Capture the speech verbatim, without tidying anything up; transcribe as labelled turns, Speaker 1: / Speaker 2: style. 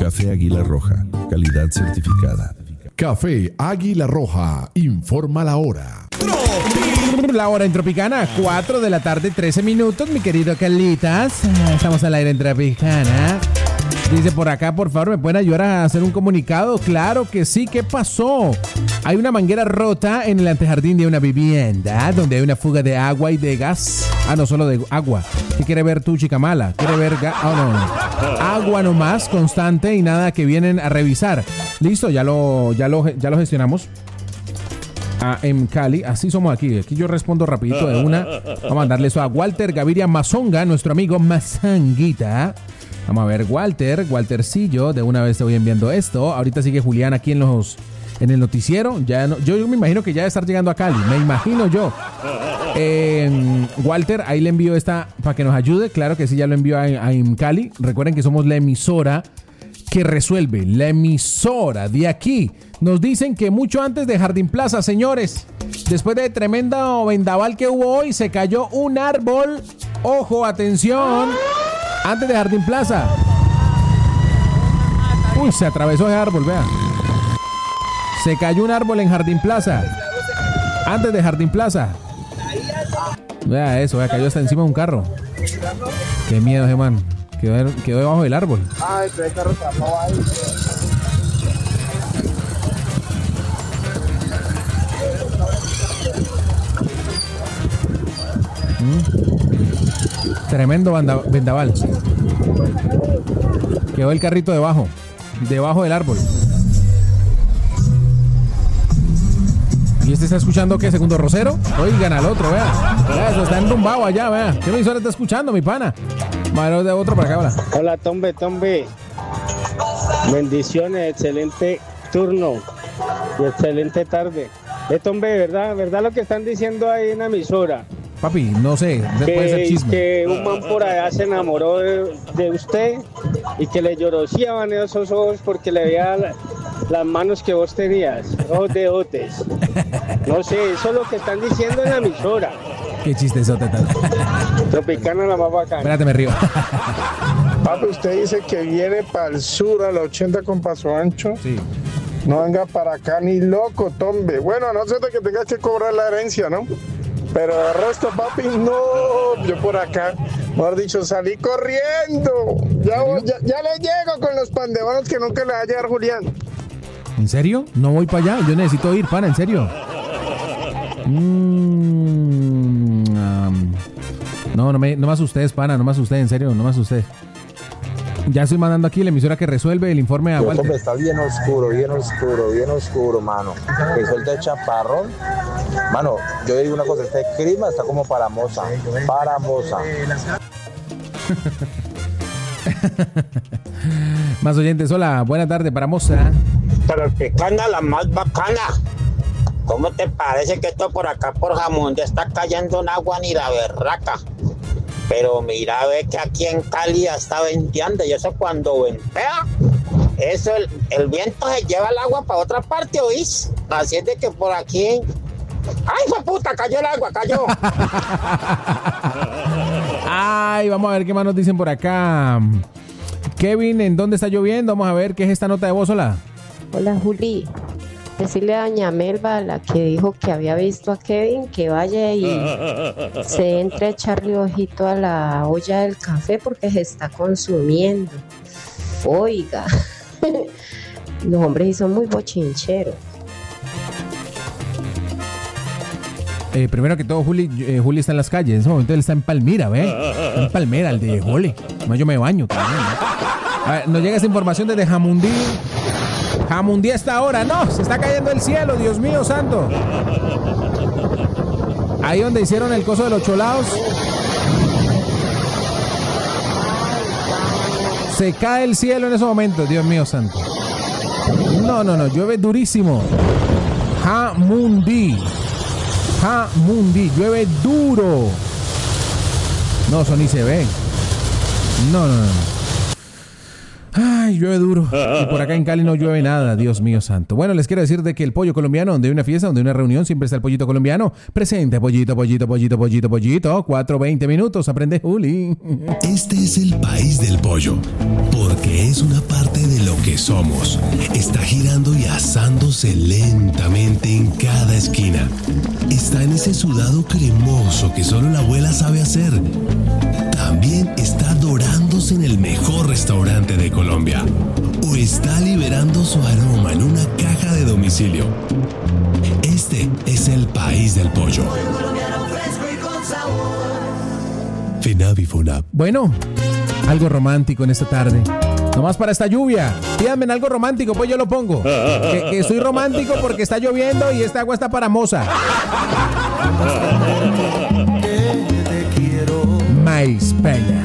Speaker 1: Café Águila Roja, calidad certificada.
Speaker 2: Café Águila Roja, informa la hora.
Speaker 3: La hora en Tropicana, cuatro de la tarde, trece minutos, mi querido Carlitas. Estamos al aire en Tropicana. Dice por acá, por favor, ¿me pueden ayudar a hacer un comunicado? Claro que sí, ¿qué pasó? Hay una manguera rota en el antejardín de una vivienda donde hay una fuga de agua y de gas. Ah, no, solo de agua. ¿Qué quiere ver tú, chica mala? ¿Quiere ver gas? Oh, no, no. Agua nomás, constante y nada que vienen a revisar. Listo, ya lo, ya lo, ya lo gestionamos. Ah, en Cali, así somos aquí. Aquí yo respondo rapidito de una. Vamos a mandarle eso a Walter Gaviria Mazonga, nuestro amigo Mazanguita. Vamos a ver, Walter, Waltercillo, de una vez te voy enviando esto. Ahorita sigue Julián aquí en los en el noticiero. Ya no, yo, yo me imagino que ya debe estar llegando a Cali, me imagino yo. Eh, Walter, ahí le envío esta para que nos ayude. Claro que sí, ya lo envío a, a Cali. Recuerden que somos la emisora que resuelve, la emisora de aquí. Nos dicen que mucho antes de Jardín Plaza, señores, después de tremendo vendaval que hubo hoy, se cayó un árbol. Ojo, atención. Antes de Jardín Plaza. Uy, se atravesó ese árbol, vea. Se cayó un árbol en Jardín Plaza. Antes de Jardín Plaza. Vea eso, vea, cayó hasta encima de un carro. Qué miedo ese man. Quedó, quedó debajo del árbol.
Speaker 4: Ay, pero el carro tapado ahí.
Speaker 3: ¿Mm? Tremendo vendaval. Quedó el carrito debajo. Debajo del árbol. ¿Y este está escuchando qué? ¿Segundo Rosero? Oigan al otro, vea. Vea, eso está enrumbado allá, vea. ¿Qué emisora está escuchando, mi pana? Madre de otro para acá, hola.
Speaker 4: Hola, Tombe, Tombe. Bendiciones, excelente turno y excelente tarde. Eh, Tombe, ¿verdad? ¿Verdad lo que están diciendo ahí en la emisora?
Speaker 3: Papi, no sé, puede ser chisme.
Speaker 4: Que un man por allá se enamoró de, de usted y que le llorocían esos ojos porque le veía la, las manos que vos tenías, ojos de otes. No sé, eso es lo que están diciendo en la emisora.
Speaker 3: Qué chistezote tal.
Speaker 4: Tropicana la más bacana.
Speaker 3: Espérate, me río.
Speaker 5: Papi, usted dice que viene para el sur a la ochenta con Paso Ancho.
Speaker 3: Sí.
Speaker 5: No venga para acá ni loco, Tombe. Bueno, a no ser de que tengas que cobrar la herencia, ¿no? Pero el resto, papi, no. Yo por acá, mejor dicho, salí corriendo. Ya, ya, ya le llego con los pandeones que nunca le va a llegar Julián.
Speaker 3: ¿En serio? No voy para allá. Yo necesito ir, pana, en serio. Mm, um, no, no me, no me asustes, pana, no me asustes, en serio, no me asustes. Ya estoy mandando aquí la emisora que resuelve el informe a
Speaker 6: Yo,
Speaker 3: Walter.
Speaker 6: Hombre, está bien oscuro, bien oscuro, bien oscuro, mano. Que suelta el chaparrón. Mano, yo digo una cosa, este clima está como para moza, para moza.
Speaker 3: Más oyentes, hola, buena tarde para moza.
Speaker 7: Pero que cana la más bacana. ¿Cómo te parece que esto por acá, por Jamón, ya está cayendo un agua ni la berraca? Pero mira, ve que aquí en Cali ya está venteando y eso cuando ventea, eso el, el viento se lleva el agua para otra parte, ¿oís? Así es de que por aquí... ¡Ay, fue puta! ¡Cayó el agua! ¡Cayó!
Speaker 3: Ay, vamos a ver qué más nos dicen por acá. Kevin, ¿en dónde está lloviendo? Vamos a ver qué es esta nota de voz, hola.
Speaker 8: Hola, Juli. Decirle a doña Melba, la que dijo que había visto a Kevin, que vaya y se entre a echarle ojito a la olla del café porque se está consumiendo. Oiga, los hombres sí son muy bochincheros.
Speaker 3: Eh, primero que todo, Juli, eh, Juli está en las calles. En ese momento él está en Palmira, ¿ve? Está en Palmira, el de Juli. No, yo me baño también, ¿no? A ver, nos llega esa información desde Jamundí. Jamundí a esta hora. No, se está cayendo el cielo, Dios mío santo. Ahí donde hicieron el coso de los cholados. Se cae el cielo en esos momentos, Dios mío santo. No, no, no, llueve durísimo. Jamundí. Jamundí, llueve duro. No, eso ni se ve. No, no, no. Ay, llueve duro. Y por acá en Cali no llueve nada, Dios mío santo. Bueno, les quiero decir de que el pollo colombiano, donde hay una fiesta, donde hay una reunión, siempre está el pollito colombiano. Presente, pollito, pollito, pollito, pollito, pollito. cuatro veinte minutos, aprende Juli.
Speaker 1: Este es el país del pollo, porque es una parte
Speaker 9: parte de lo que somos. Está girando y asándose lentamente en cada esquina. Está en ese sudado cremoso que solo la abuela sabe hacer. También está dorándose en el mejor restaurante de Colombia. O está liberando su aroma en una caja de domicilio. Este es el país del pollo. Finavi Funab.
Speaker 3: Bueno, algo romántico en esta tarde. Nomás para esta lluvia. Pídanme algo romántico, pues yo lo pongo. Que, que soy romántico porque está lloviendo y esta agua está para moza. Mais Peña.